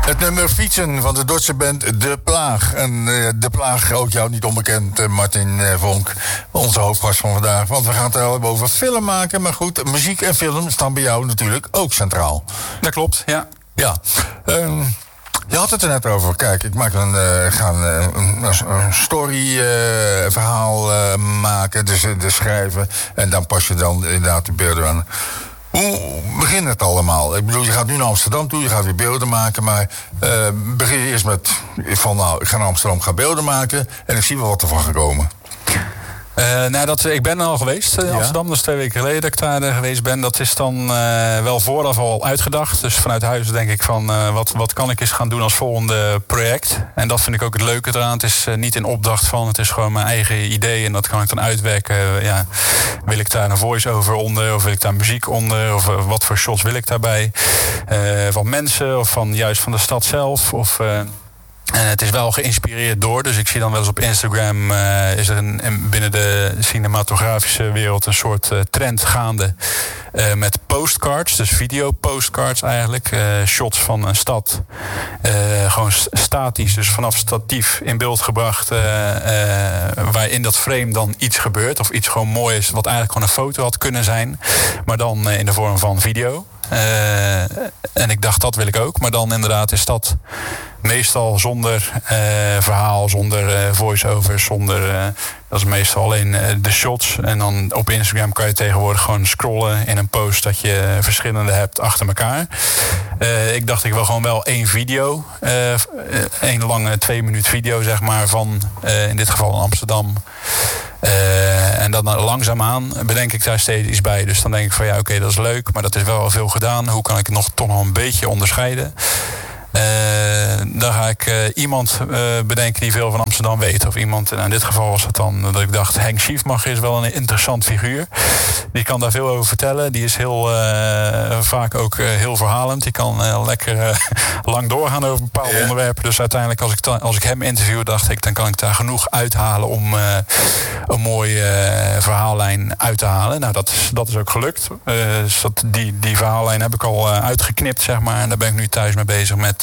Het nummer Fietsen van de Dordtse band De Plaag. En De Plaag, ook jou niet onbekend, Martin Vonk, onze hoofdgast van vandaag. Want we gaan het wel hebben over film maken. Maar goed, muziek en film staan bij jou natuurlijk ook centraal. Dat klopt, ja. Ja. Je had het er net over. Kijk, ik maak een storyverhaal maken, dus schrijven. En dan pas je dan inderdaad de beelden aan. Hoe begint het allemaal? Ik bedoel, je gaat nu naar Amsterdam toe, je gaat weer beelden maken. Maar begin je eerst met van, nou, ik ga naar Amsterdam, ga beelden maken. En ik zie wel wat ervan gekomen. Ik ben er al geweest in Amsterdam. Dat is 2 weken geleden dat ik daar geweest ben. Dat is dan wel vooraf al uitgedacht. Dus vanuit huis denk ik van wat kan ik eens gaan doen als volgende project. En dat vind ik ook het leuke eraan. Het is niet in opdracht van, het is gewoon mijn eigen idee. En dat kan ik dan uitwerken. Wil ik daar een voice-over onder? Of wil ik daar muziek onder? Of wat voor shots wil ik daarbij? Van mensen of juist van de stad zelf? En het is wel geïnspireerd door. Dus ik zie dan wel eens op Instagram is er binnen de cinematografische wereld een soort trend gaande. Met postcards, dus video-postcards eigenlijk. Shots van een stad. Gewoon statisch, dus vanaf statief in beeld gebracht. Waar in dat frame dan iets gebeurt. Of iets gewoon moois, wat eigenlijk gewoon een foto had kunnen zijn. Maar dan in de vorm van video. En ik dacht, dat wil ik ook. Maar dan inderdaad is dat meestal zonder verhaal, zonder voice-over, dat is meestal alleen de shots. En dan op Instagram kan je tegenwoordig gewoon scrollen in een post dat je verschillende hebt achter elkaar. Ik dacht, ik wil gewoon wel 1 video. 1 lange 2-minuut video, zeg maar, van in dit geval in Amsterdam. En dan langzaamaan bedenk ik daar steeds iets bij. Dus dan denk ik van ja, oké, dat is leuk, maar dat is wel veel gedaan. Hoe kan ik het toch nog een beetje onderscheiden? Dan ga ik iemand bedenken die veel van Amsterdam weet. Of iemand, in dit geval was het dan dat ik dacht, Henk Schiefmacher is wel een interessant figuur. Die kan daar veel over vertellen. Die is heel vaak ook heel verhalend. Die kan lekker lang doorgaan over bepaalde onderwerpen. Dus uiteindelijk als ik hem interview, dacht ik, dan kan ik daar genoeg uithalen om een mooie verhaallijn uit te halen. Nou, dat is ook gelukt. Dus die verhaallijn heb ik al uitgeknipt, zeg maar. En daar ben ik nu thuis mee bezig met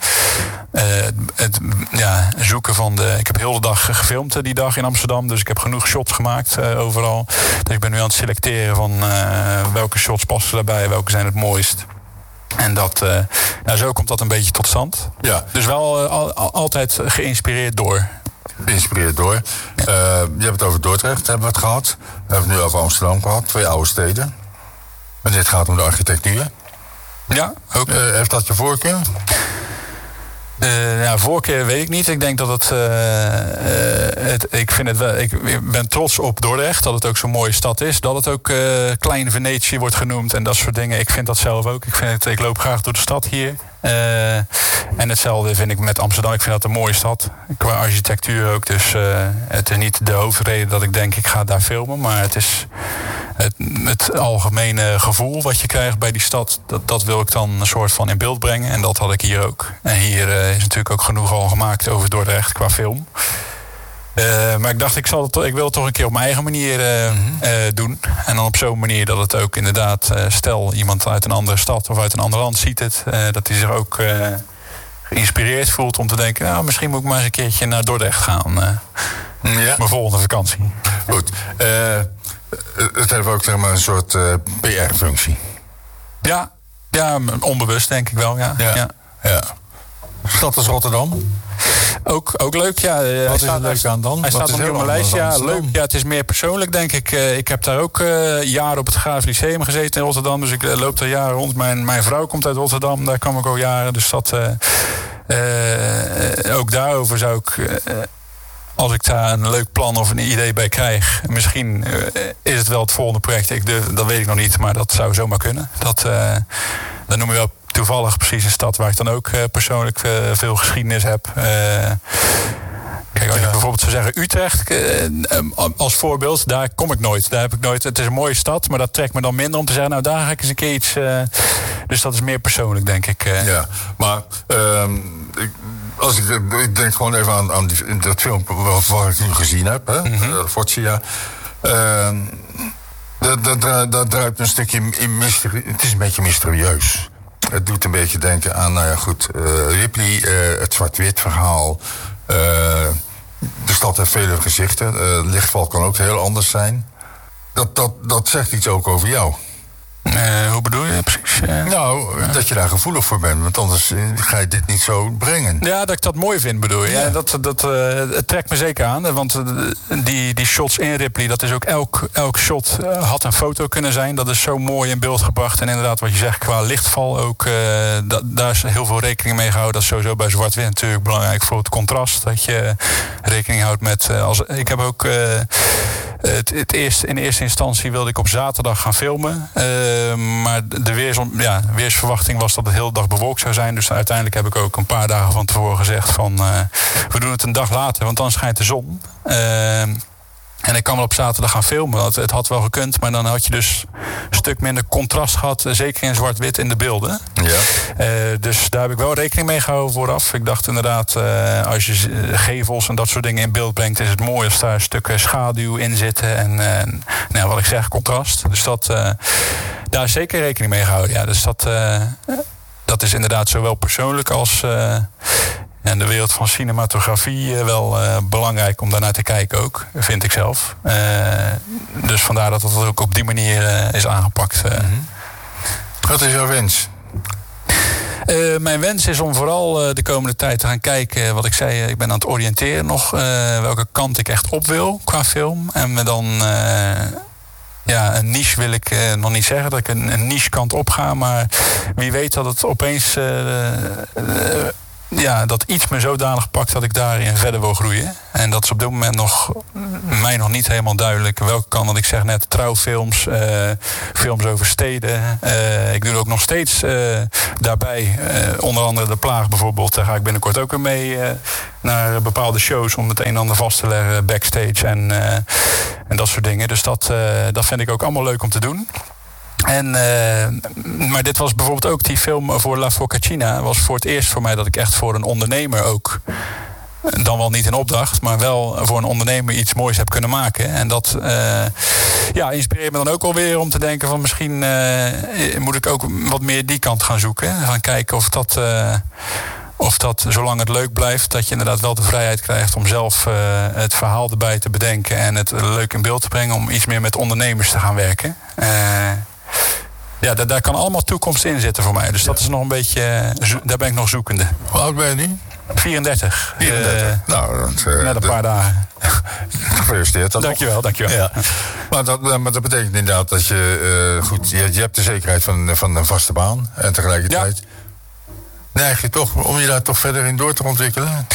het zoeken van ik heb heel de dag gefilmd die dag in Amsterdam. Dus ik heb genoeg shots gemaakt overal. Dus ik ben nu aan het selecteren van welke shots passen daarbij, welke zijn het mooist. En zo komt dat een beetje tot stand. Ja. Dus wel altijd geïnspireerd door. Geïnspireerd door. Je hebt het over Dordrecht, hebben we het gehad. We hebben het nu over Amsterdam gehad, 2 oude steden. En dit gaat om de architectuur. Ja, ook. Heeft dat je voorkeur? Voorkeur weet ik niet. Ik denk dat ik ben trots op Dordrecht, dat het ook zo'n mooie stad is. Dat het ook Klein Venetië wordt genoemd en dat soort dingen. Ik vind dat zelf ook. Ik loop graag door de stad hier. En hetzelfde vind ik met Amsterdam. Ik vind dat een mooie stad. Qua architectuur ook. Dus het is niet de hoofdreden dat ik denk ik ga daar filmen. Maar het is het algemene gevoel wat je krijgt bij die stad. Dat wil ik dan een soort van in beeld brengen. En dat had ik hier ook. En hier is natuurlijk ook genoeg al gemaakt over Dordrecht qua film. Maar ik dacht, ik wil het toch een keer op mijn eigen manier doen. En dan op zo'n manier dat het ook inderdaad, stel iemand uit een andere stad of uit een ander land ziet het, dat hij zich ook geïnspireerd voelt om te denken, nou, misschien moet ik maar eens een keertje naar Dordrecht gaan. Mijn volgende vakantie. Goed. Het heeft ook, zeg maar, een soort PR-functie. Ja, onbewust denk ik wel, ja. Stad als Rotterdam? Ook leuk, ja. Wat is er leuk aan dan? Hij staat op mijn lijst, ja, leuk. Ja, het is meer persoonlijk, denk ik. Ik heb daar ook jaren op het Graaf Lyceum gezeten in Rotterdam. Dus ik loop daar jaren rond. Mijn vrouw komt uit Rotterdam, daar kwam ik al jaren. Dus ook daarover zou ik... als ik daar een leuk plan of een idee bij krijg, misschien is het wel het volgende project. Dat weet ik nog niet, maar dat zou zomaar kunnen. Dat noem je wel toevallig precies een stad waar ik dan ook persoonlijk veel geschiedenis heb. Kijk, als ik bijvoorbeeld zou zeggen Utrecht als voorbeeld, daar kom ik nooit. Daar heb ik nooit. Het is een mooie stad, maar dat trekt me dan minder om te zeggen, nou, daar ga ik eens een keer iets. Dus dat is meer persoonlijk, denk ik. Ja, maar ik denk gewoon even aan dat film wat ik nu gezien heb, hè? Fortia. Dat draait een stukje in mysterie. Het is een beetje mysterieus. Het doet een beetje denken aan, nou ja goed, Ripley, het zwart-wit verhaal. De stad heeft vele gezichten. Lichtval kan ook heel anders zijn. Dat zegt iets ook over jou. Hoe bedoel je precies? Nou, dat je daar gevoelig voor bent. Want anders ga je dit niet zo brengen. Ja, dat ik dat mooi vind, bedoel je. Ja, het trekt me zeker aan. Want die shots in Ripley, dat is ook elk shot had een foto kunnen zijn. Dat is zo mooi in beeld gebracht. En inderdaad, wat je zegt, qua lichtval ook. Daar is heel veel rekening mee gehouden. Dat is sowieso bij zwart-wit natuurlijk belangrijk voor het contrast. Dat je rekening houdt met... ik heb ook... in eerste instantie wilde ik op zaterdag gaan filmen. Maar de weersverwachting was dat het de hele dag bewolkt zou zijn. Dus uiteindelijk heb ik ook een paar dagen van tevoren gezegd van... we doen het een dag later, want dan schijnt de zon. En ik kan wel op zaterdag gaan filmen. Het had wel gekund, maar dan had je dus een stuk minder contrast gehad. Zeker in zwart-wit in de beelden. Ja. Dus daar heb ik wel rekening mee gehouden vooraf. Ik dacht inderdaad, als je gevels en dat soort dingen in beeld brengt... is het mooi als daar stukken schaduw in zitten. En wat ik zeg, contrast. Dus daar is zeker rekening mee gehouden. Ja, dus dat is inderdaad zowel persoonlijk als... En de wereld van cinematografie wel belangrijk om daarnaar te kijken ook, vind ik zelf. Dus vandaar dat het ook op die manier is aangepakt. Wat is jouw wens? Mijn wens is om vooral de komende tijd te gaan kijken... wat ik zei, ik ben aan het oriënteren nog... welke kant ik echt op wil qua film. En me dan... een niche wil ik nog niet zeggen, dat ik een niche kant op ga... maar wie weet dat het opeens... dat iets me zodanig pakt dat ik daarin verder wil groeien. En dat is op dit moment mij nog niet helemaal duidelijk welke kant. Want ik zeg net, trouwfilms, films over steden. Ik doe ook nog steeds daarbij, onder andere De Plaag bijvoorbeeld. Daar ga ik binnenkort ook weer mee naar bepaalde shows om het een en ander vast te leggen, backstage en dat soort dingen. Dus dat vind ik ook allemaal leuk om te doen. Maar dit was bijvoorbeeld ook die film voor La Focaccina. Was voor het eerst voor mij dat ik echt voor een ondernemer ook... dan wel niet in opdracht, maar wel voor een ondernemer iets moois heb kunnen maken. En dat inspireert me dan ook alweer om te denken van... misschien moet ik ook wat meer die kant gaan zoeken. Gaan kijken of dat, zolang het leuk blijft... dat je inderdaad wel de vrijheid krijgt om zelf het verhaal erbij te bedenken... en het leuk in beeld te brengen om iets meer met ondernemers te gaan werken. Daar kan allemaal toekomst in zitten voor mij. Dus dat is nog een beetje... daar ben ik nog zoekende. Hoe oud ben je nu? 34. 34. Net een paar dagen. Gefeliciteerd. Dankjewel. Ja. Maar dat betekent inderdaad dat je... je hebt de zekerheid van een vaste baan. En tegelijkertijd... neig je toch om je daar toch verder in door te ontwikkelen?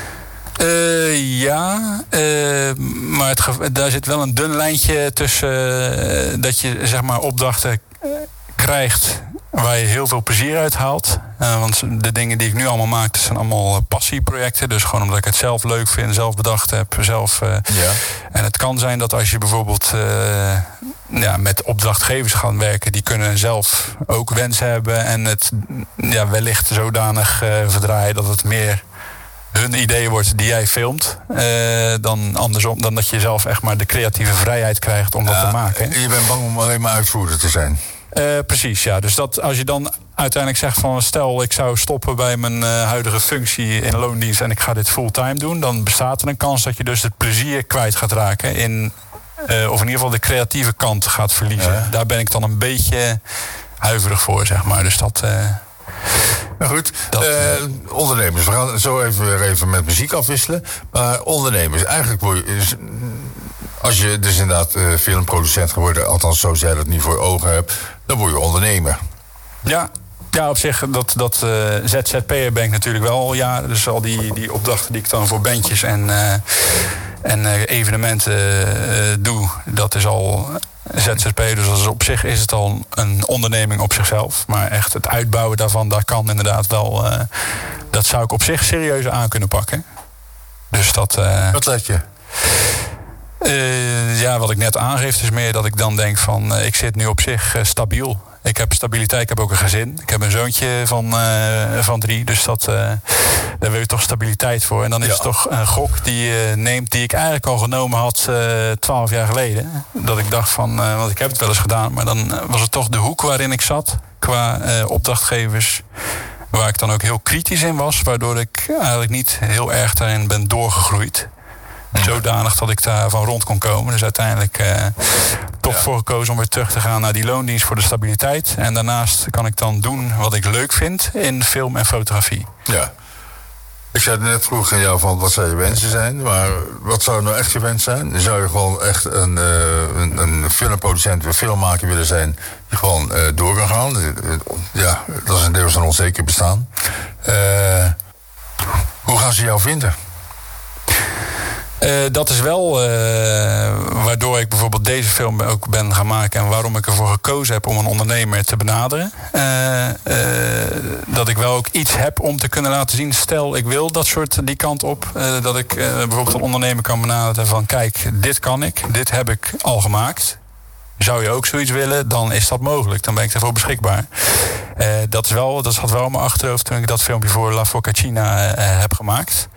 Maar daar zit wel een dun lijntje tussen... dat je zeg maar opdrachten krijgt waar je heel veel plezier uit haalt. Want de dingen die ik nu allemaal maak, dat zijn allemaal passieprojecten. Dus gewoon omdat ik het zelf leuk vind, zelf bedacht heb. En het kan zijn dat als je bijvoorbeeld met opdrachtgevers gaat werken... die kunnen zelf ook wensen hebben... en het wellicht zodanig verdraaien dat het meer... hun idee wordt die jij filmt, dan andersom, dan dat je zelf echt maar de creatieve vrijheid krijgt om dat te maken. Je bent bang om alleen maar uitvoerder te zijn. Precies, ja. Dus dat als je dan uiteindelijk zegt van... stel, ik zou stoppen bij mijn huidige functie in loondienst... en ik ga dit fulltime doen... dan bestaat er een kans dat je dus het plezier kwijt gaat raken... of in ieder geval de creatieve kant gaat verliezen. Daar ben ik dan een beetje huiverig voor, zeg maar. Dus dat... Nou goed, ondernemers. We gaan zo even met muziek afwisselen. Maar ondernemers, eigenlijk word je... als je dus inderdaad filmproducent geworden... althans zo zij dat niet voor ogen hebt... dan word je ondernemer. Ja, op zich, dat ZZP'er ben ik natuurlijk wel al jaren. Dus al die opdrachten die ik dan voor bandjes en evenementen doe... dat is al... ZZP, dus op zich is het al een onderneming op zichzelf. Maar echt het uitbouwen daarvan, daar kan inderdaad wel... dat zou ik op zich serieus aan kunnen pakken. Dus dat... Wat let je? Wat ik net aangeef is meer dat ik dan denk van... ik zit nu op zich stabiel. Ik heb stabiliteit, ik heb ook een gezin. Ik heb een zoontje van 3, dus daar wil je toch stabiliteit voor. En dan is het toch een gok die je neemt... die ik eigenlijk al genomen had 12 jaar geleden. Dat ik dacht van, want ik heb het wel eens gedaan... maar dan was het toch de hoek waarin ik zat... qua opdrachtgevers. Waar ik dan ook heel kritisch in was. Waardoor ik eigenlijk niet heel erg daarin ben doorgegroeid. Zodanig dat ik daar van rond kon komen. Dus uiteindelijk toch voor gekozen om weer terug te gaan naar die loondienst voor de stabiliteit. En daarnaast kan ik dan doen wat ik leuk vind in film en fotografie. Ja. Ik zei net vroeg aan jou van wat zou je wensen zijn. Maar wat zou nou echt je wens zijn? Zou je gewoon echt een filmproducent, een filmmaker willen zijn die gewoon door kan gaan? Ja, dat is een deel van een onzeker bestaan. Hoe gaan ze jou vinden? Dat is wel waardoor ik bijvoorbeeld deze film ook ben gaan maken. En waarom ik ervoor gekozen heb om een ondernemer te benaderen. Dat ik wel ook iets heb om te kunnen laten zien. Stel, ik wil dat soort die kant op. Dat ik bijvoorbeeld een ondernemer kan benaderen van kijk, dit kan ik. Dit heb ik al gemaakt. Zou je ook zoiets willen, dan is dat mogelijk. Dan ben ik ervoor beschikbaar. Dat zat wel in mijn achterhoofd toen ik dat filmpje voor La Focaccia heb gemaakt.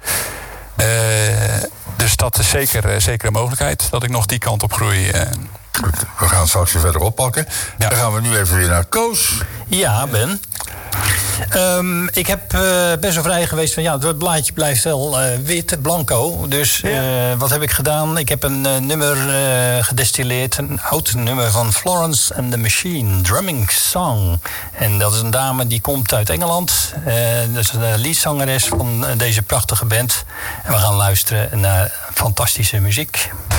Dus dat is zeker een mogelijkheid dat ik nog die kant op groei. Goed, we gaan het straks weer verder oppakken. Ja. Dan gaan we nu even weer naar Koos. Ja, Ben. Ik heb best wel vrij geweest van het blaadje blijft wel wit, blanco. Dus wat heb ik gedaan? Ik heb een nummer gedestilleerd. Een oud nummer van Florence and the Machine, Drumming Song. En dat is een dame die komt uit Engeland. Dat is een leadzangeres van deze prachtige band. En we gaan luisteren naar fantastische muziek.